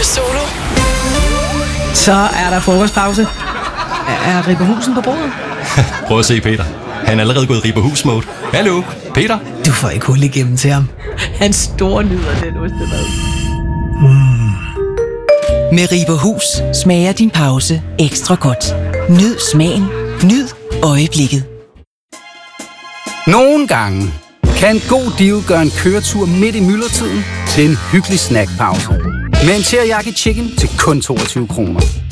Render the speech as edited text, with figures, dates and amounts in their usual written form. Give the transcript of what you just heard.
Solo. Så er der frokostpause. Er Ripper Husen på bordet? Prøv at se, Peter. Han er allerede gået Ripper Hus-mode. Hallo, Peter? Du får ikke hul igennem til ham. Han store nyder den ostemad. Med Ripper Hus smager din pause ekstra godt. Nyd smagen. Nyd øjeblikket. Nogle gange kan en god deal gøre en køretur midt i myldretiden til en hyggelig snackpause. Med en teriyaki chicken til kun 22 kroner.